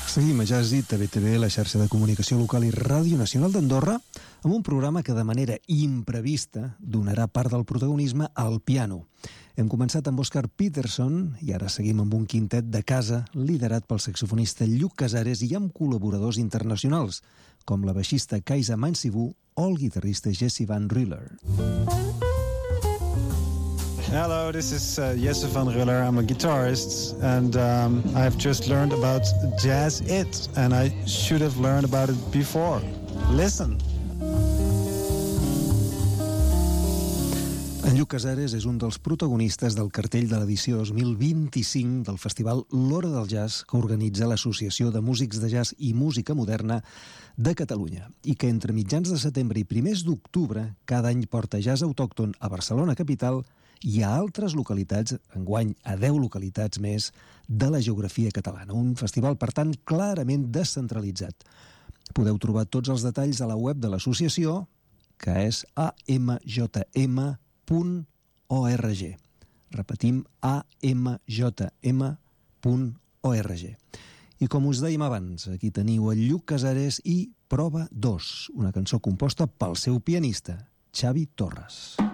Seguim a Jazzy, TVTV, la xarxa de comunicació local i Ràdio Nacional d'Andorra, amb un programa que de manera imprevista donarà part del protagonisme al piano. Hem començat amb Oscar Peterson i ara seguim amb un quintet de casa liderat pel saxofonista Lluc Casares i amb col·laboradors internacionals, com la baixista Kaisa Mansibou o el guitarrista Jesse Van Ruller. Hello, this is Jesse Van Ruller. I'm a guitarist, and I've just learned about Jazz It, and I should have learned about it before. Listen. En Lluc Casares és un dels protagonistes del cartell de l'edició 2025 del festival L'Hora del Jazz que organitza l'Associació de Músics de Jazz i Música Moderna de Catalunya i que entre mitjans de setembre i primers d'octubre cada any porta jazz autòcton a Barcelona capital i a altres localitats, enguany a 10 localitats més, de la geografia catalana. Un festival, per tant, clarament descentralitzat. Podeu trobar tots els detalls a la web de l'associació, que és amjm.org. Repetim, amjm.org. I com us dèiem abans, aquí teniu el Lluc Casares i Prova 2, una cançó composta pel seu pianista, Xavi Torres.